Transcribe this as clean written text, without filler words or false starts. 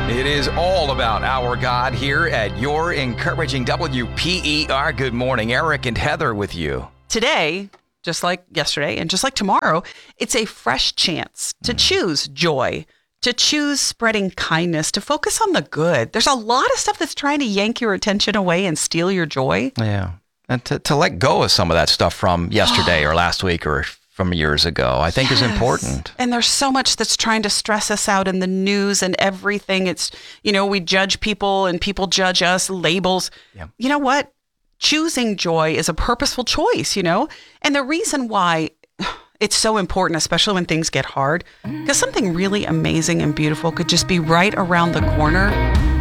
It is all about our God here at your encouraging WPER. Good morning, Eric and Heather with you. Today, just like yesterday and just like tomorrow, it's a fresh chance to choose joy, to choose spreading kindness, to focus on the good. There's a lot of stuff that's trying to yank your attention away and steal your joy. Yeah. And to let go of some of that stuff from yesterday or last week or from years ago, I think is important. And there's so much that's trying to stress us out in the news and everything. It's, we judge people and people judge us, labels. Yeah. You know what? Choosing joy is a purposeful choice, And the reason why it's so important, especially when things get hard, because something really amazing and beautiful could just be right around the corner.